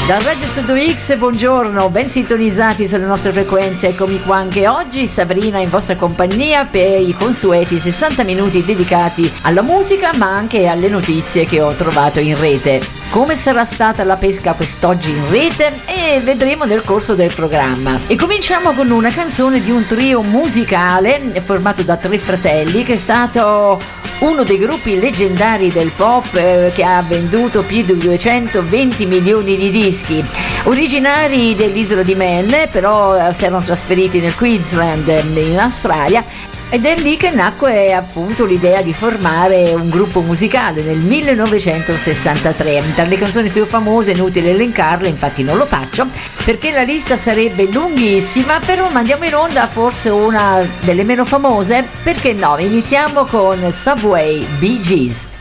Da Radio Studio X, buongiorno, ben sintonizzati sulle nostre frequenze, eccomi qua anche oggi, Sabrina in vostra compagnia per i consueti 60 minuti dedicati alla musica ma anche alle notizie che ho trovato in rete. Come sarà stata la pesca quest'oggi in rete e vedremo nel corso del programma. E cominciamo con una canzone di un trio musicale formato da 3 fratelli che è stato uno dei gruppi leggendari del pop che ha venduto più di 220 milioni di dischi. Originari dell'isola di Man, però si erano trasferiti nel Queensland in Australia, ed è lì che nacque appunto l'idea di formare un gruppo musicale nel 1963. Tra le canzoni più famose, inutile elencarle, infatti non lo faccio perché la lista sarebbe lunghissima, però mandiamo in onda forse una delle meno famose, perché no? Iniziamo con Subway, Bee Gees.